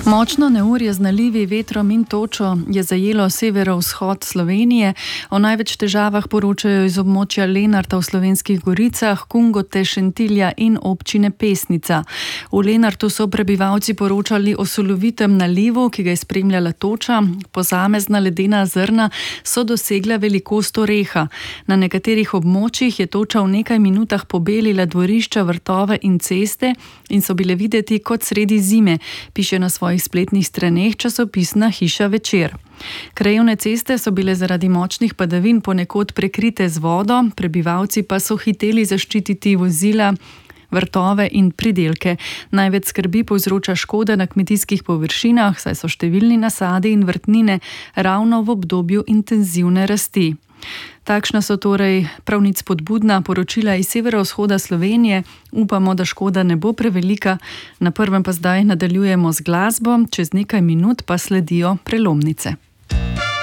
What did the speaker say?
Močno neurje z nalivi, vetrom in točo je zajelo severovzhod Slovenije. O največ težavah poročajo iz območja Lenarta v Slovenskih goricah, Kungote, Šentilja in občine Pesnica. V Lenartu so prebivalci poročali o solovitem nalivu, ki ga je spremljala toča. Posamezna ledena zrna so dosegla velikost oreha. Na nekaterih območjih je toča v nekaj minutah pobelila dvorišča, vrtove in ceste in so bile videti kot sredi zime, piše na svojih spletnih straneh časopisna Hiša Večer. Krajevne ceste so bile zaradi močnih padavin ponekod prekrite z vodo, prebivalci pa so hiteli zaščititi vozila, vrtove in pridelke. Največ skrbi povzroča škoda na kmetijskih površinah, saj so številni nasadi in vrtnine ravno v obdobju intenzivne rasti. Takšna so torej prav nič spodbudna poročila iz severovzhoda Slovenije. Upamo, da škoda ne bo prevelika. Na prvem pa zdaj nadaljujemo z glasbo, čez nekaj minut pa sledijo prelomnice.